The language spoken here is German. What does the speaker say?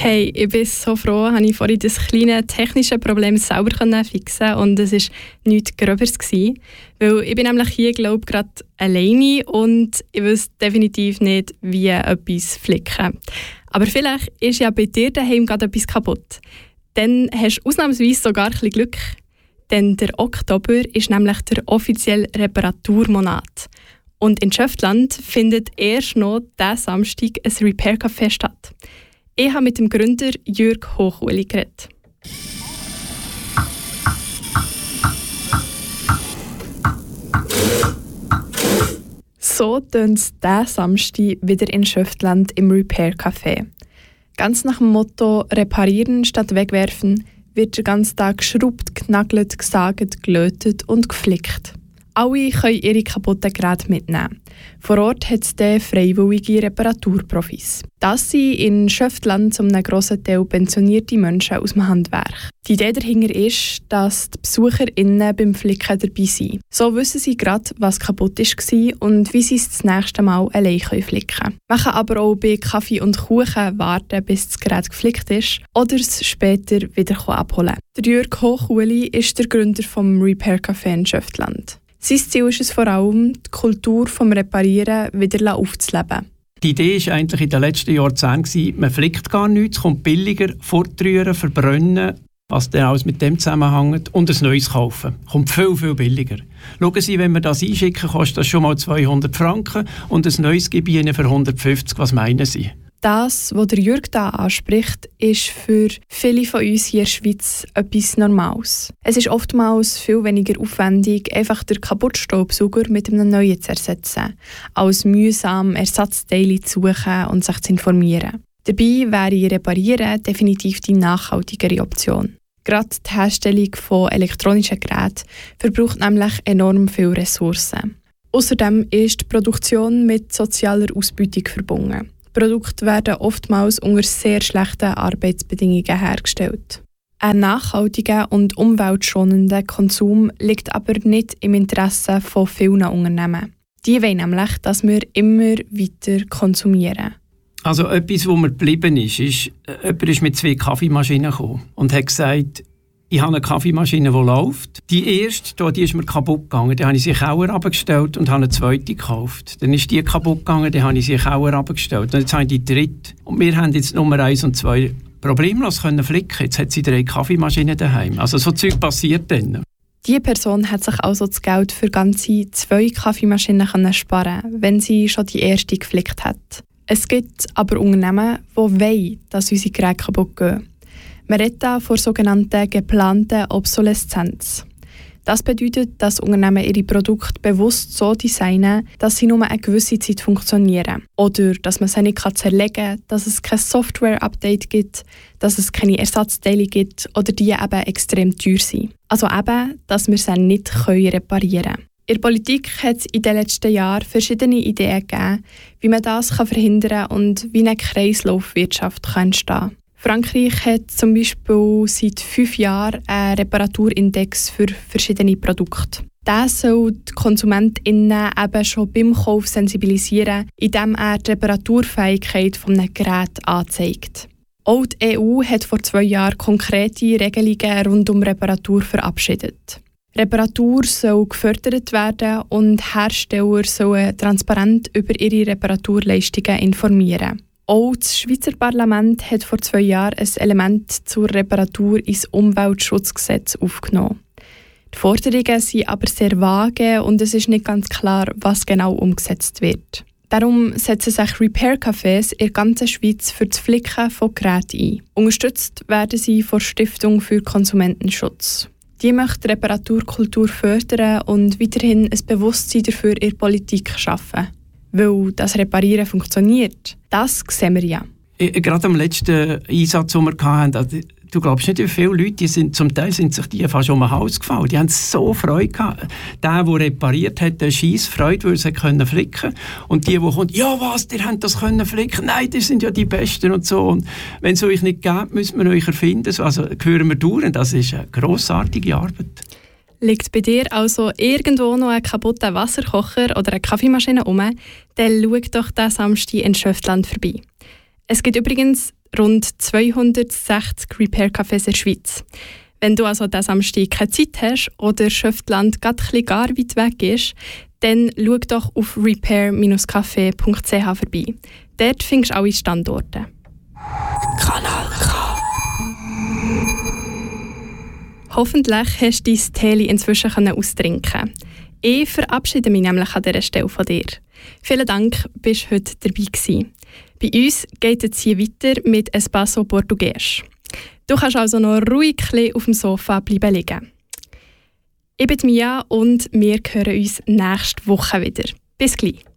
Hey, ich bin so froh, dass ich vorhin das kleine technische Problem selber fixen konnte und es war nichts Gröberes. Weil ich bin nämlich hier, glaube ich, gerade alleine und ich weiß definitiv nicht, wie etwas flicken. Aber vielleicht ist ja bei dir daheim gerade etwas kaputt. Dann hast du ausnahmsweise sogar ein bisschen Glück. Denn der Oktober ist nämlich der offizielle Reparaturmonat. Und in Schöftland findet erst noch diesen Samstag ein Repair-Café statt. Ich habe mit dem Gründer Jürg Hochuli geredet. So tönt es diesen Samstag wieder in Schöftland im Repair-Café. Ganz nach dem Motto «Reparieren statt wegwerfen» wird den ganzen Tag geschraubt, genagelt, gesagt, gelötet und geflickt. Alle können ihre kaputten Geräte mitnehmen. Vor Ort hat es freiwillige Reparaturprofis. Das sind in Schöftland zu einem grossen Teil pensionierte Menschen aus dem Handwerk. Die Idee dahinter ist, dass die BesucherInnen beim Flicken dabei sind. So wissen sie gerade, was kaputt war und wie sie es das nächste Mal allein flicken können. Man kann aber auch bei Kaffee und Kuchen warten, bis das Gerät geflickt ist oder es später wieder abholen. Der Jürg Hochuli ist der Gründer des Repair Café in Schöftland. Sein Ziel ist es vor allem, die Kultur des Reparieren wieder aufzuleben. Die Idee war eigentlich in den letzten Jahrzehnten, man flickt gar nichts, es kommt billiger, fortrühren, verbrennen, was dann alles mit dem zusammenhängt, und ein neues kaufen. Kommt viel, viel billiger. Schauen Sie, wenn wir das einschicken, kostet das schon mal 200 Franken und ein neues gebe ich Ihnen für 150. Was meinen Sie? Das, was der Jürg da anspricht, ist für viele von uns hier in der Schweiz etwas Normales. Es ist oftmals viel weniger aufwendig, einfach den Kaputtstaubsauger mit einem neuen zu ersetzen, als mühsam Ersatzteile zu suchen und sich zu informieren. Dabei wäre Reparieren definitiv die nachhaltigere Option. Gerade die Herstellung von elektronischen Geräten verbraucht nämlich enorm viele Ressourcen. Außerdem ist die Produktion mit sozialer Ausbeutung verbunden. Die Produkte werden oftmals unter sehr schlechten Arbeitsbedingungen hergestellt. Ein nachhaltiger und umweltschonender Konsum liegt aber nicht im Interesse von vielen Unternehmen. Die wollen nämlich, dass wir immer weiter konsumieren. Also etwas, wo mir geblieben ist, jemand ist mit 2 Kaffeemaschinen gekommen und hat gesagt, ich habe eine Kaffeemaschine, die läuft. Die erste, die ist mir kaputt gegangen. Dann habe ich sie in den Keller runtergestellt und habe eine zweite gekauft. Dann ist die kaputt gegangen, dann habe ich sie in den Keller runtergestellt. Und jetzt habe ich die dritte. Und wir haben jetzt Nummer 1 und 2 problemlos können flicken. Jetzt hat sie 3 Kaffeemaschinen daheim. Also so Zeug passiert dann. Diese Person hat sich also das Geld für ganze 2 Kaffeemaschinen sparen, wenn sie schon die erste geflickt hat. Es gibt aber Unternehmen, die wollen, dass unsere Geräte kaputt gehen. Man redet da von sogenannten geplanten Obsoleszenz. Das bedeutet, dass Unternehmen ihre Produkte bewusst so designen, dass sie nur eine gewisse Zeit funktionieren. Oder dass man sie nicht zerlegen kann, dass es kein Software-Update gibt, dass es keine Ersatzteile gibt oder die eben extrem teuer sind. Also eben, dass wir sie nicht reparieren können. In der Politik hat es in den letzten Jahren verschiedene Ideen gegeben, wie man das verhindern kann und wie eine Kreislaufwirtschaft entstehen kann. Frankreich hat zum Beispiel seit 5 Jahren einen Reparaturindex für verschiedene Produkte. Der soll die KonsumentInnen eben schon beim Kauf sensibilisieren, indem er die Reparaturfähigkeit eines Geräts anzeigt. Auch die EU hat vor 2 Jahren konkrete Regelungen rund um Reparatur verabschiedet. Reparatur soll gefördert werden und Hersteller sollen transparent über ihre Reparaturleistungen informieren. Auch das Schweizer Parlament hat vor 2 Jahren ein Element zur Reparatur ins Umweltschutzgesetz aufgenommen. Die Forderungen sind aber sehr vage und es ist nicht ganz klar, was genau umgesetzt wird. Darum setzen sich Repair-Cafés in der ganzen Schweiz für das Flicken von Geräten ein. Unterstützt werden sie von der Stiftung für Konsumentenschutz. Die möchte die Reparaturkultur fördern und weiterhin ein Bewusstsein dafür in der Politik schaffen. Weil das Reparieren funktioniert, das sehen wir ja. Gerade am letzten Einsatz, den wir hatten, du glaubst nicht, wie viele Leute, zum Teil sind sich die fast um den Hals gefallen. Die haben so Freude gehabt. Der repariert hat, der scheisse Freude, weil sie flicken konnten. Und die kommen, ja was, ihr habt das können flicken? Nein, die sind ja die Besten und so. Und wenn es euch nicht gibt, müssen wir euch erfinden. Also hören wir durch. Das ist eine grossartige Arbeit. Liegt bei dir also irgendwo noch ein kaputter Wasserkocher oder eine Kaffeemaschine rum, dann schau doch diesen Samstag in Schöftland vorbei. Es gibt übrigens rund 260 Repair-Cafés in der Schweiz. Wenn du also diesen Samstag keine Zeit hast oder Schöftland gerade ein bisschen gar weit weg ist, dann schau doch auf repair-café.ch vorbei. Dort findest du alle Standorte. Kanal K. Hoffentlich hast du dein Tee inzwischen austrinken. Ich verabschiede mich nämlich an dieser Stelle von dir. Vielen Dank, bist du heute dabei gewesen. Bei uns geht es hier weiter mit Espaço Português. Du kannst also noch ruhig auf dem Sofa bleiben liegen. Ich bin Mia und wir hören uns nächste Woche wieder. Bis gleich.